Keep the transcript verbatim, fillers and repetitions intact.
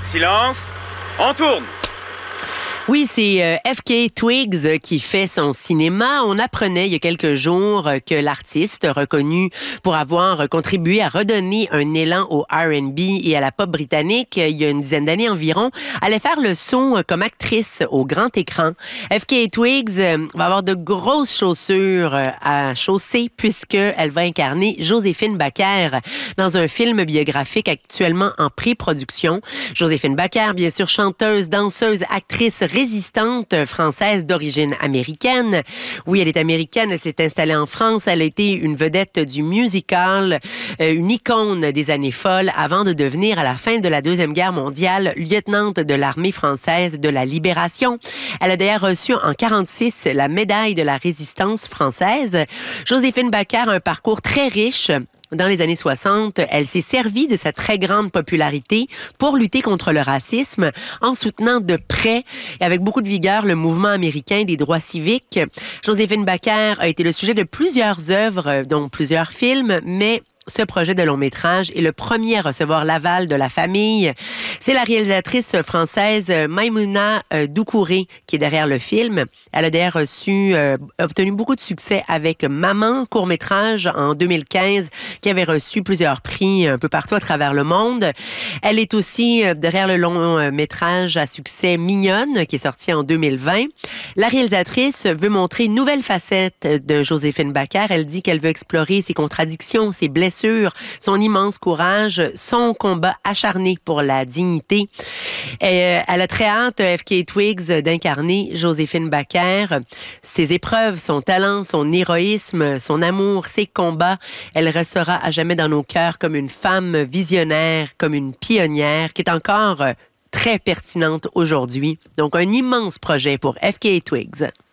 Silence, on tourne. Oui, c'est euh, F K Twigs qui fait son cinéma. On apprenait il y a quelques jours que l'artiste, reconnu pour avoir contribué à redonner un élan au R and B et à la pop britannique il y a une dizaine d'années environ, allait faire le saut comme actrice au grand écran. F K Twigs va avoir de grosses chaussures à chausser puisqu'elle va incarner Joséphine Baker dans un film biographique actuellement en pré-production. Joséphine Baker, bien sûr, chanteuse, danseuse, actrice, résistante française d'origine américaine. Oui, elle est américaine, elle s'est installée en France, elle a été une vedette du musical, euh, une icône des années folles avant de devenir à la fin de la Deuxième Guerre mondiale lieutenante de l'armée française de la Libération. Elle a d'ailleurs reçu en quarante-six la médaille de la résistance française. Joséphine Baker a un parcours très riche. Dans les années soixante, elle s'est servie de sa très grande popularité pour lutter contre le racisme en soutenant de près et avec beaucoup de vigueur le mouvement américain des droits civiques. Joséphine Baker a été le sujet de plusieurs œuvres, dont plusieurs films, mais ce projet de long métrage est le premier à recevoir l'aval de la famille. C'est la réalisatrice française Maïmouna Doucouré qui est derrière le film. Elle a d'ailleurs reçu, euh, obtenu beaucoup de succès avec Maman, court-métrage en deux mille quinze, qui avait reçu plusieurs prix un peu partout à travers le monde. Elle est aussi euh, derrière le long métrage à succès Mignonne, qui est sorti en deux mille vingt. La réalisatrice veut montrer une nouvelle facette de Joséphine Baker. Elle dit qu'elle veut explorer ses contradictions, ses blessures, son immense courage, son combat acharné pour la dignité. Et elle a très hâte, F K Twigs, d'incarner Joséphine Baker. Ses épreuves, son talent, son héroïsme, son amour, ses combats, elle restera à jamais dans nos cœurs comme une femme visionnaire, comme une pionnière qui est encore très pertinente aujourd'hui. Donc, un immense projet pour F K Twigs.